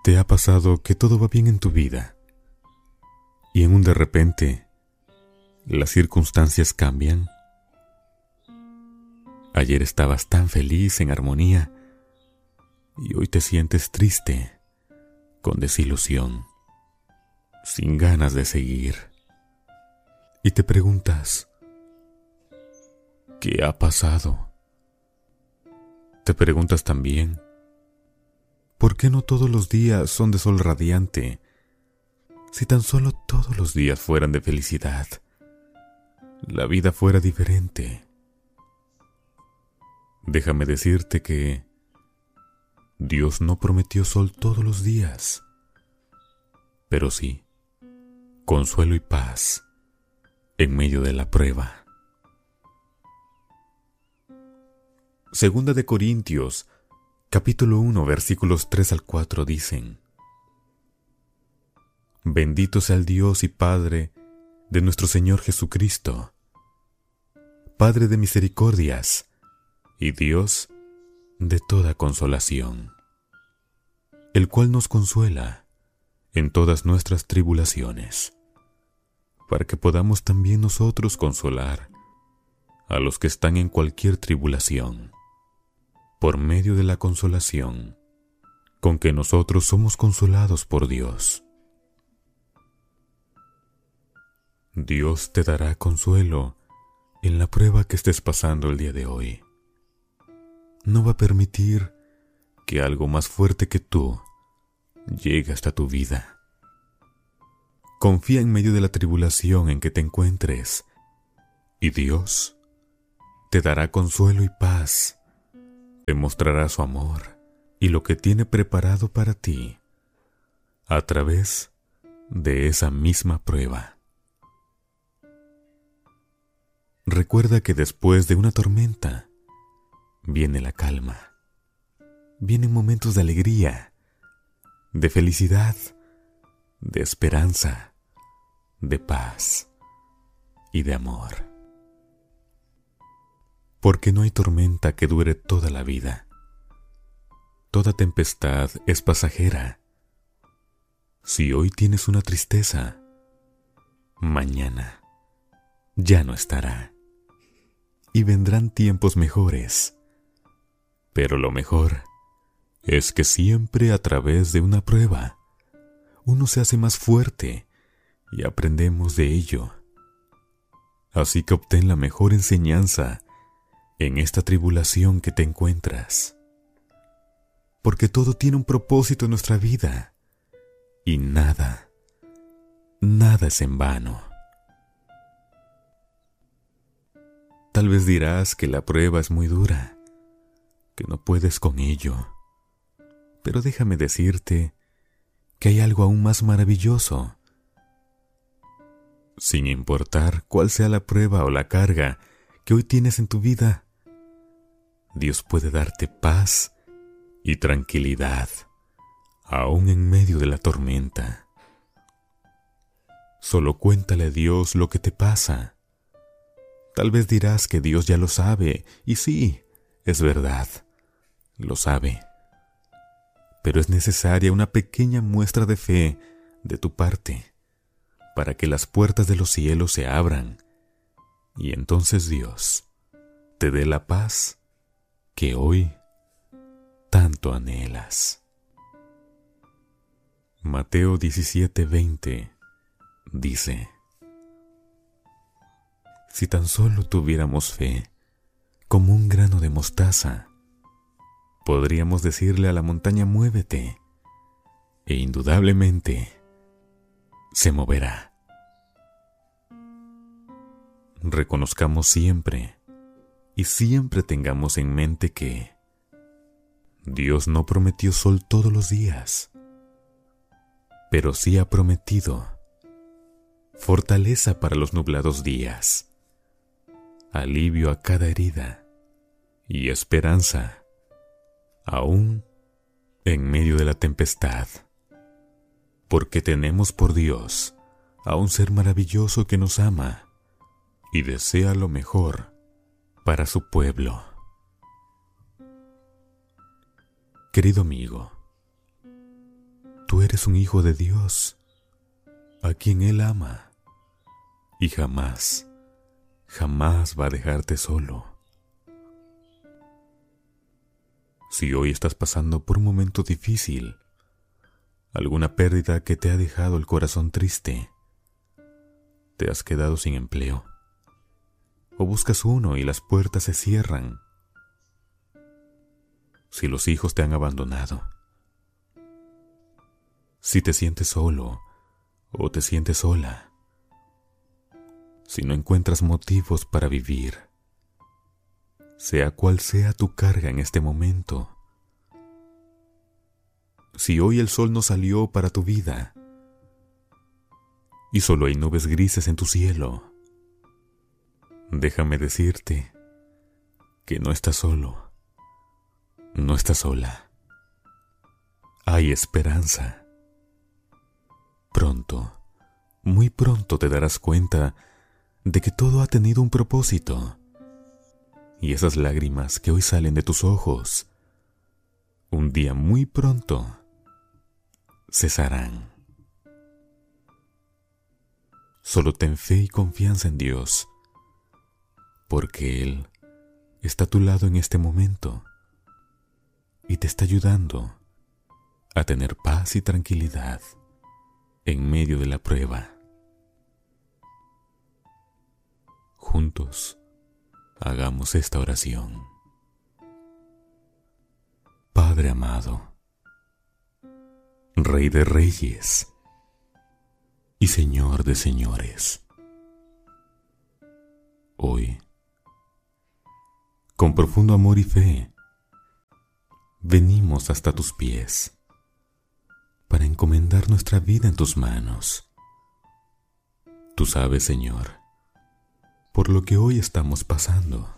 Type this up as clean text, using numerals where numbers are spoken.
¿Te ha pasado que todo va bien en tu vida y en un de repente las circunstancias cambian? Ayer estabas tan feliz, en armonía, y hoy te sientes triste, con desilusión, sin ganas de seguir. Y te preguntas, ¿qué ha pasado? Te preguntas también, ¿por qué no todos los días son de sol radiante? Si tan solo todos los días fueran de felicidad, la vida fuera diferente. Déjame decirte que Dios no prometió sol todos los días, pero sí consuelo y paz en medio de la prueba. Segunda de Corintios, capítulo 1, versículos 3 al 4 dicen: Bendito sea el Dios y Padre de nuestro Señor Jesucristo, Padre de misericordias y Dios de toda consolación, el cual nos consuela en todas nuestras tribulaciones, para que podamos también nosotros consolar a los que están en cualquier tribulación, por medio de la consolación con que nosotros somos consolados por Dios. Dios te dará consuelo en la prueba que estés pasando el día de hoy. No va a permitir que algo más fuerte que tú llegue hasta tu vida. Confía en medio de la tribulación en que te encuentres, y Dios te dará consuelo y paz. Te mostrará su amor y lo que tiene preparado para ti a través de esa misma prueba. Recuerda que después de una tormenta viene la calma. Vienen momentos de alegría, de felicidad, de esperanza, de paz y de amor. Porque no hay tormenta que dure toda la vida. Toda tempestad es pasajera. Si hoy tienes una tristeza, mañana ya no estará. Y vendrán tiempos mejores. Pero lo mejor es que siempre a través de una prueba, uno se hace más fuerte y aprendemos de ello. Así que obtén la mejor enseñanza en esta tribulación que te encuentras. Porque todo tiene un propósito en nuestra vida y nada es en vano. Tal vez dirás que la prueba es muy dura, que no puedes con ello. Pero déjame decirte que hay algo aún más maravilloso. Sin importar cuál sea la prueba o la carga que hoy tienes en tu vida, Dios puede darte paz y tranquilidad, aún en medio de la tormenta. Solo cuéntale a Dios lo que te pasa. Tal vez dirás que Dios ya lo sabe, y sí, es verdad, lo sabe. Pero es necesaria una pequeña muestra de fe de tu parte para que las puertas de los cielos se abran y entonces Dios te dé la paz que hoy tanto anhelas. Mateo 17:20 dice: Si tan solo tuviéramos fe como un grano de mostaza, podríamos decirle a la montaña muévete, e indudablemente se moverá. Reconozcamos siempre y siempre tengamos en mente que Dios no prometió sol todos los días, pero sí ha prometido fortaleza para los nublados días, alivio a cada herida y esperanza aún en medio de la tempestad, porque tenemos por Dios a un ser maravilloso que nos ama y desea lo mejor para su pueblo. Querido amigo, tú eres un hijo de Dios, a quien Él ama, y jamás, jamás va a dejarte solo. Si hoy estás pasando por un momento difícil, alguna pérdida que te ha dejado el corazón triste, te has quedado sin empleo, o buscas uno y las puertas se cierran, si los hijos te han abandonado, si te sientes solo o te sientes sola, si no encuentras motivos para vivir, sea cual sea tu carga en este momento, si hoy el sol no salió para tu vida y solo hay nubes grises en tu cielo, déjame decirte que no estás solo, no estás sola. Hay esperanza. Pronto, muy pronto te darás cuenta de que todo ha tenido un propósito, y esas lágrimas que hoy salen de tus ojos, un día muy pronto cesarán. Solo ten fe y confianza en Dios, porque Él está a tu lado en este momento y te está ayudando a tener paz y tranquilidad en medio de la prueba. Juntos, hagamos esta oración. Padre amado, Rey de reyes y Señor de señores, hoy, con profundo amor y fe, venimos hasta tus pies para encomendar nuestra vida en tus manos. Tú sabes, Señor, por lo que hoy estamos pasando.